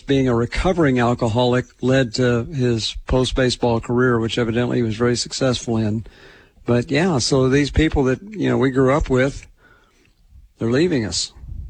just being a recovering alcoholic led to his post-baseball career, which evidently he was very successful in. But, yeah, so these people that, we grew up with, they're leaving us.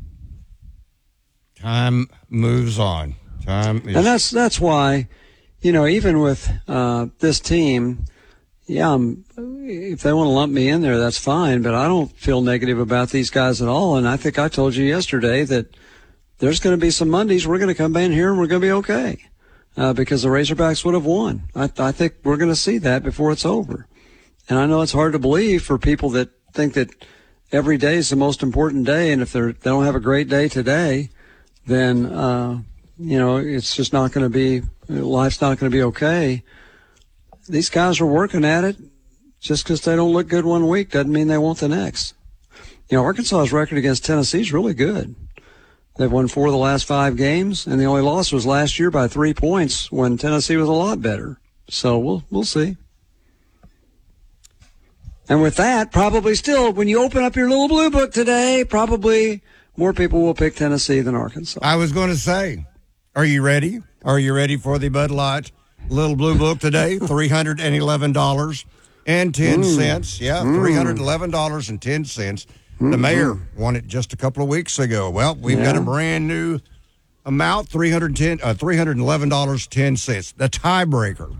Time moves on. And that's why, even with this team, if they want to lump me in there, that's fine. But I don't feel negative about these guys at all. And I think I told you yesterday that there's going to be some Mondays we're going to come in here and we're going to be okay because the Razorbacks would have won. I think we're going to see that before it's over. And I know it's hard to believe for people that think that every day is the most important day, and if they don't have a great day today, then it's just not going to be, life's not going to be okay. These guys are working at it. Just because they don't look good one week doesn't mean they won't the next. Arkansas's record against Tennessee is really good. They've won 4 of the last 5 games, and the only loss was last year by 3 points when Tennessee was a lot better. So we'll see. And with that, probably still, when you open up your little blue book today, probably more people will pick Tennessee than Arkansas. I was going to say, are you ready? Are you ready for the Bud Light Little Blue Book today? $311.10. Yeah, $311.10. The mayor won it just a couple of weeks ago. Well, we've got a brand new amount, $311.10. The tiebreaker.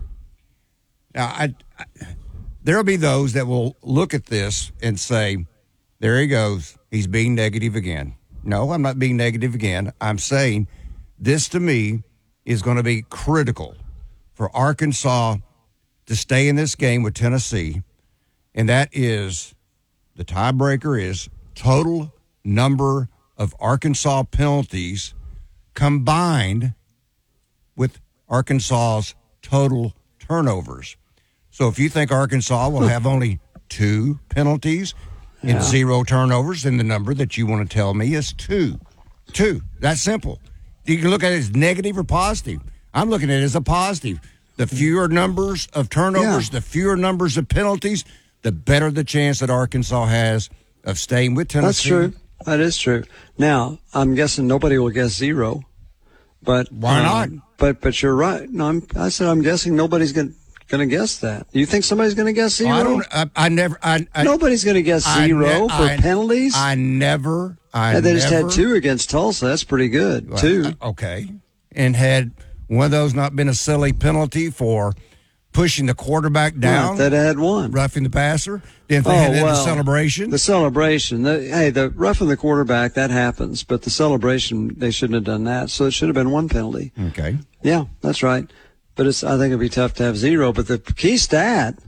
Now, there'll be those that will look at this and say, there he goes. He's being negative again. No, I'm not being negative again. I'm saying this, to me, is going to be critical for Arkansas to stay in this game with Tennessee, and that is the tiebreaker is total number of Arkansas penalties combined with Arkansas's total turnovers. So if you think Arkansas will have only 2 penalties and 0 turnovers, then the number that you want to tell me is 2. 2. That's simple. You can look at it as negative or positive. I'm looking at it as a positive. The fewer numbers of turnovers, the fewer numbers of penalties, the better the chance that Arkansas has of staying with Tennessee. That's true. That is true. Now, I'm guessing nobody will guess 0. But why not? But you're right. No, I said I'm guessing nobody's going to guess that. You think somebody's going to guess 0? Nobody's going to guess 0 for penalties. They just had 2 against Tulsa. That's pretty good. 2. Okay. And had one of those not been a silly penalty for pushing the quarterback down? Right, that had 1. Roughing the passer? Then they had the celebration? The celebration. The roughing the quarterback, that happens. But the celebration, they shouldn't have done that. So it should have been 1 penalty. Okay. Yeah, that's right. But I think it'd be tough to have 0. But the key stat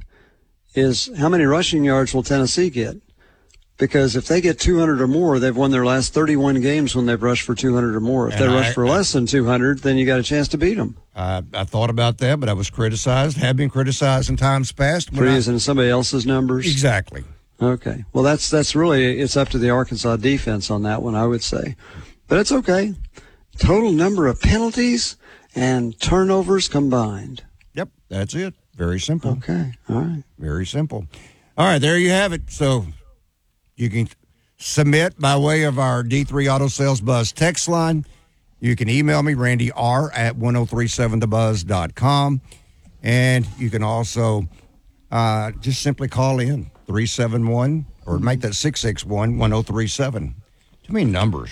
is how many rushing yards will Tennessee get? Because if they get 200 or more, they've won their last 31 games when they've rushed for 200 or more. If they rush for less than 200, then you got a chance to beat them. I thought about that, but I was criticized, have been criticized in times past. For using somebody else's numbers? Exactly. Okay. Well, that's really, it's up to the Arkansas defense on that one, I would say. But it's okay. Total number of penalties and turnovers combined. Yep, that's it. Very simple. Okay, all right. Very simple. All right, there you have it. So you can submit by way of our D3 Auto Sales Buzz text line. You can email me, Randy R. at 1037thebuzz.com. And you can also just simply call in 371 or make that 661-1037. Too many numbers.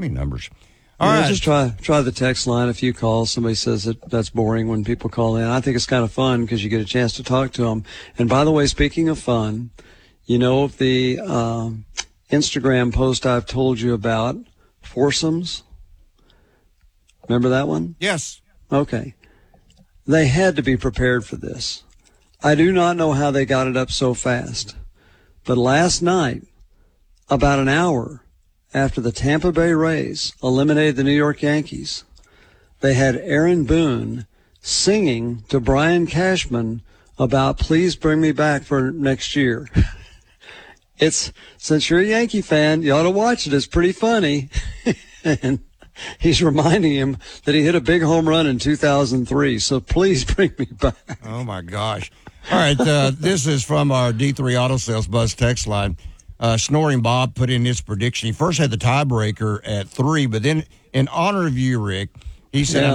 All right. Just try the text line. A few calls. Somebody says that's boring when people call in. I think it's kind of fun because you get a chance to talk to them. And by the way, speaking of fun, the Instagram post I've told you about, foursomes? Remember that one? Yes. Okay. They had to be prepared for this. I do not know how they got it up so fast. But last night, about an hour after the Tampa Bay Rays eliminated the New York Yankees, they had Aaron Boone singing to Brian Cashman about "Please Bring Me Back for Next Year." Since you're a Yankee fan, you ought to watch it. It's pretty funny. And he's reminding him that he hit a big home run in 2003. So please bring me back. Oh, my gosh. All right. This is from our D3 Auto Sales Buzz text line. Snoring Bob put in his prediction. He first had the tiebreaker at 3, but then in honor of you, Rick, he said,